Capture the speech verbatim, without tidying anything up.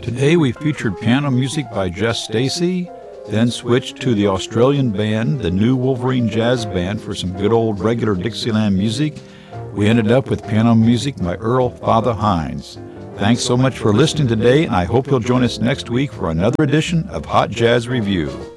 Today we featured piano music by Jess Stacy, then switched to the Australian band, the New Wolverine Jazz Band, for some good old regular Dixieland music. We ended up with piano music by Earl Father Hines. Thanks so much for listening today, and I hope you'll join us next week for another edition of Hot Jazz Review.